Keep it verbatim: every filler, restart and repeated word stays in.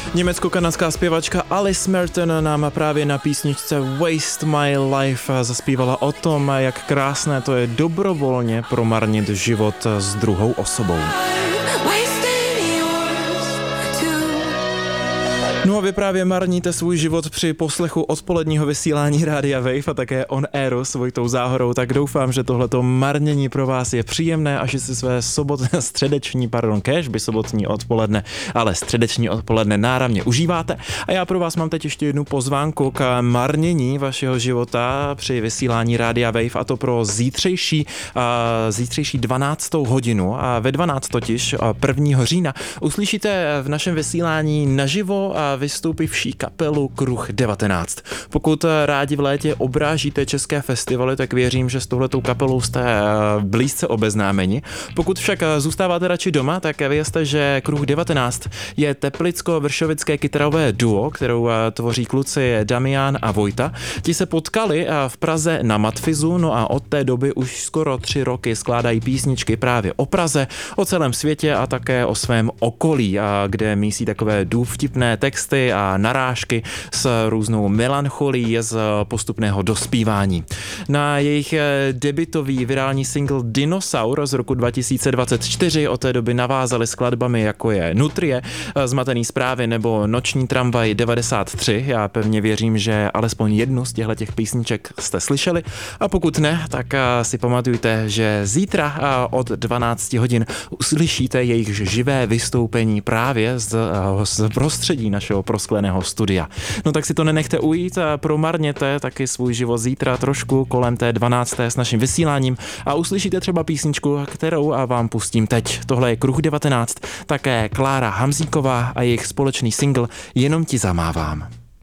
Německo-kanadská zpěvačka Alice Merton nám právě na písničce Waste My Life zaspívala o tom, jak krásné to je dobrovolně promarnit život s druhou osobou. No a vy právě marníte svůj život při poslechu odpoledního vysílání Rádia Wave a také On Airu s Vojtou Záhorou, tak doufám, že tohleto marnění pro vás je příjemné a že si své sobotné, středeční, pardon, kéžby sobotní odpoledne, ale středeční odpoledne náramně užíváte. A já pro vás mám teď ještě jednu pozvánku k marnění vašeho života při vysílání Rádia Wave, a to pro zítřejší, uh, zítřejší dvanáctou hodinu. A ve dvanáct totiž prvního října uslyšíte v našem vysílání naživo a vystoupivší kapelu Kruh devatenáct. Pokud rádi v létě obrážíte české festivaly, tak věřím, že s touhletou kapelou jste blízce obeznámeni. Pokud však zůstáváte radši doma, tak vězte, že Kruh devatenáct je teplicko-vršovické kytarové duo, kterou tvoří kluci Damian a Vojta. Ti se potkali v Praze na Matfizu, no a od té doby už skoro tři roky skládají písničky právě o Praze, o celém světě a také o svém okolí, kde mísí takové důvtipné texty a narážky s různou melancholí z postupného dospívání. Na jejich debutový virální single Dinosaur z roku dva tisíce dvacet čtyři od té doby navázali skladbami, jako je Nutrie, Zmatený zprávy nebo Noční tramvaj devadesát tři. Já pevně věřím, že alespoň jednu z těchto těch písniček jste slyšeli, a pokud ne, tak si pamatujte, že zítra od dvanácti hodin uslyšíte jejich živé vystoupení právě z, z prostředí našeho proskleného studia. No tak si to nenechte ujít a promarněte taky svůj život zítra trošku kolem té dvanácté s naším vysíláním a uslyšíte třeba písničku, kterou a vám pustím teď. Tohle je Kruh devatenáct, také Klára Hamzíková a jejich společný single Jenom ti zamávám.